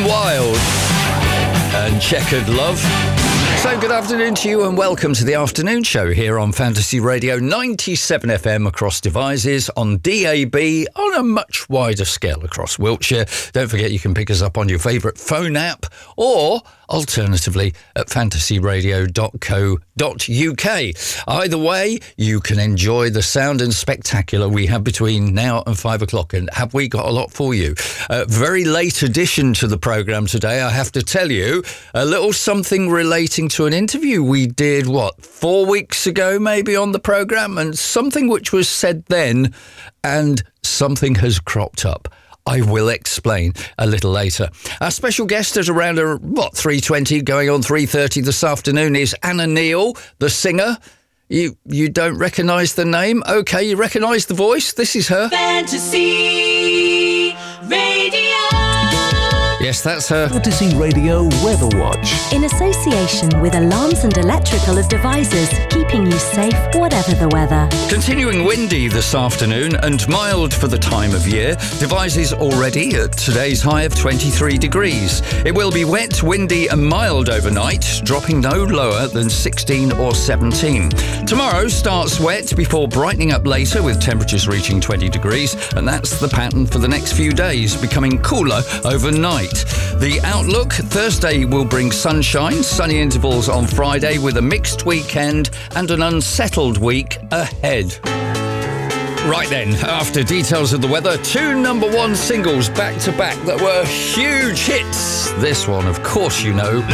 Gone Wild and Checkered Love. So good afternoon to you and welcome to the afternoon show here on Fantasy Radio 97 FM across devices, on DAB, on a much wider scale across Wiltshire. Don't forget you can pick us up on your favourite phone app or alternatively at fantasyradio.co.uk. Either way, you can enjoy the sound and spectacular we have between now and 5 o'clock. And have we got a lot for you? Very late addition to the programme today, I have to tell you, a little something relating to an interview we did, 4 weeks ago maybe on the programme, and something which was said then and something has cropped up. I will explain a little later. Our special guest at around 3:20 going on 3:30 this afternoon is Anna Neal, the singer. You don't recognise the name? OK, you recognise the voice? This is her. Fantasy Radio. Yes, that's her. Fantasy Radio Weather Watch. In association with Alarms and Electrical as Devices, keeping you safe whatever the weather. Continuing windy this afternoon and mild for the time of year. Devizes already at today's high of 23 degrees. It will be wet, windy and mild overnight, dropping no lower than 16 or 17. Tomorrow starts wet before brightening up later with temperatures reaching 20 degrees, and that's the pattern for the next few days, becoming cooler overnight. The outlook: Thursday will bring sunshine, sunny intervals on Friday with a mixed weekend and an unsettled week ahead. Right then, after details of the weather, 2 number 1 singles back to back that were huge hits. This one, of course, you know.